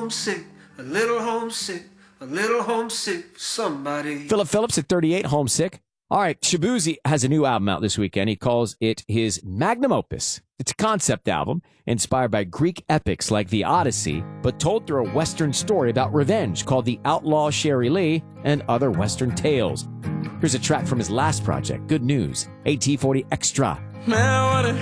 homesick, a little homesick, a little homesick for somebody. Philip Phillips at 38, homesick. All right, Shabuzi has a new album out this weekend. He calls it his magnum opus. It's a concept album inspired by Greek epics like the Odyssey, but told through a Western story about revenge called The Outlaw Sherry Lee and Other Western Tales. Here's a track from his last project, Good News, AT40 Extra. Man,